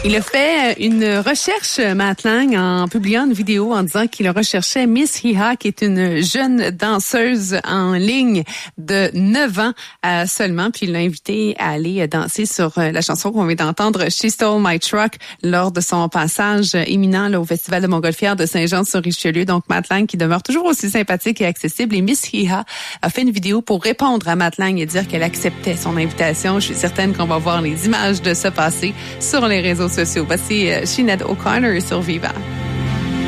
Il a fait une recherche, Matt Lang, en publiant une vidéo en disant qu'il recherchait Miss Hiha, qui est une jeune danseuse en ligne de 9 ans seulement. Puis il l'a invité à aller danser sur la chanson qu'on vient d'entendre, She Stole My Truck, lors de son passage imminent là, au Festival de Montgolfière de Saint-Jean-sur-Richelieu. Donc Matt Lang, qui demeure toujours aussi sympathique et accessible. Et Miss Hiha a fait une vidéo pour répondre à Matt Lang et dire qu'elle acceptait son invitation. Je suis certaine qu'on va voir les images de ce passé sur les réseaux sociaux. Voici Sinead O'Connor sur Viva.